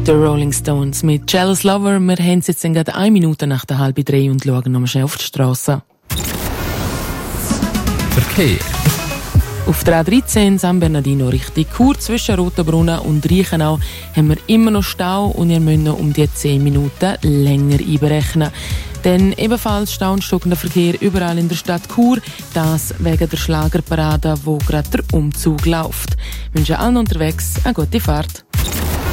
The Rolling Stones mit Jealous Lover. Wir haben es jetzt gerade 1 Minute nach der 2:30 und schauen nochmal schnell auf die Strasse. Verkehr. Auf der A13 San Bernardino Richtung Chur zwischen Rotenbrunnen und Reichenau haben wir immer noch Stau und ihr müsst noch um die 10 Minuten länger einberechnen. Dann ebenfalls stauenstockender Verkehr überall in der Stadt Chur, das wegen der Schlagerparade, wo gerade der Umzug läuft. Ich wünsche allen unterwegs eine gute Fahrt.